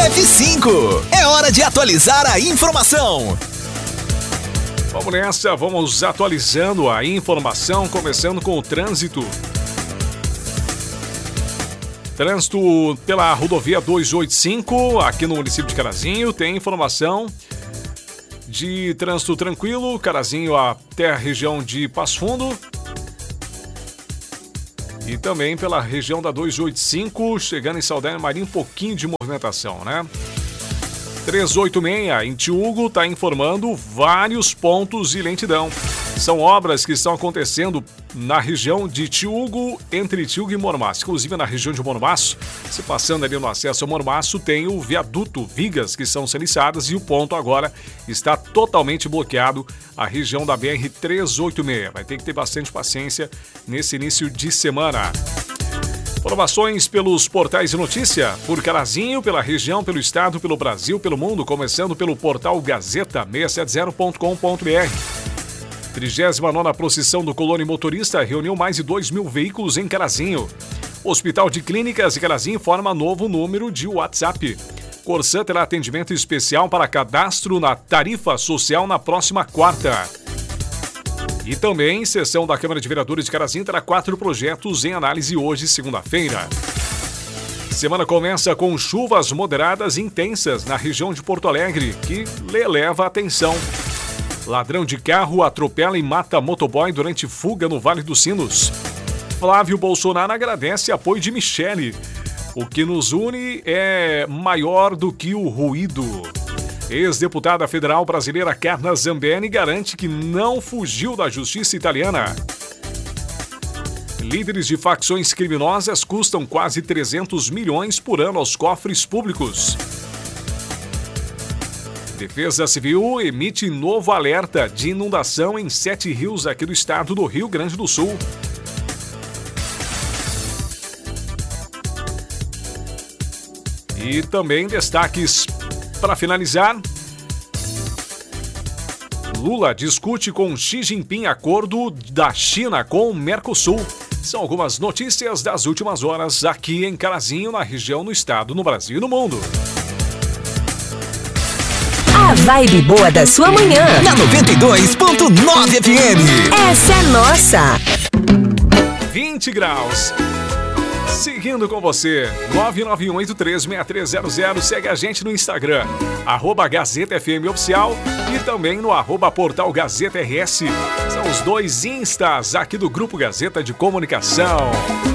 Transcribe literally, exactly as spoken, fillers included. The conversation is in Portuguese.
F cinco. É hora de atualizar a informação. Vamos nessa, vamos atualizando a informação, começando com o trânsito. Trânsito pela rodovia duzentos e oitenta e cinco, aqui no município de Carazinho, tem informação de trânsito tranquilo, Carazinho até a região de Passo Fundo. E também pela região da duzentos e oitenta e cinco, chegando em Saldanha Marinho, um pouquinho de movimentação, né? trezentos e oitenta e seis, em Tiúgo, está informando vários pontos de lentidão. São obras que estão acontecendo na região de Tiúgo, entre Tiúgo e Mormaço. Inclusive, na região de Mormaço, se passando ali no acesso ao Mormaço, tem o viaduto, vigas que são silicadas e o ponto agora está totalmente bloqueado, a região da B R trezentos e oitenta e seis. Vai ter que ter bastante paciência nesse início de semana. Informações pelos portais de notícia, por Carazinho, pela região, pelo estado, pelo Brasil, pelo mundo, começando pelo portal Gazeta seiscentos e setenta ponto com ponto b r. trigésima nona procissão do Colônia Motorista reuniu mais de dois mil veículos em Carazinho. Hospital de Clínicas de Carazinho forma novo número de WhatsApp. Corsã terá atendimento especial para cadastro na tarifa social na próxima quarta. E também, sessão da Câmara de Vereadores de Carazinho terá quatro projetos em análise hoje, segunda-feira. Semana começa com chuvas moderadas e intensas na região de Porto Alegre, que eleva a atenção. Ladrão de carro atropela e mata motoboy durante fuga no Vale dos Sinos. Flávio Bolsonaro agradece apoio de Michele. O que nos une é maior do que o ruído. Ex-deputada federal brasileira Carla Zambelli garante que não fugiu da justiça italiana. Líderes de facções criminosas custam quase trezentos milhões por ano aos cofres públicos. Defesa Civil emite novo alerta de inundação em sete rios aqui do estado do Rio Grande do Sul. E também destaques para finalizar. Lula discute com Xi Jinping acordo da China com o Mercosul. São algumas notícias das últimas horas aqui em Carazinho, na região, no estado, no Brasil e no mundo. A vibe boa da sua manhã. Na noventa e dois ponto nove F M. Essa é nossa. vinte graus. Seguindo com você, nove nove um oito três seis três zero zero. Segue a gente no Instagram, arroba Gazeta F M Oficial, e também no arroba Portal Gazeta R S. São os dois instas aqui do Grupo Gazeta de Comunicação.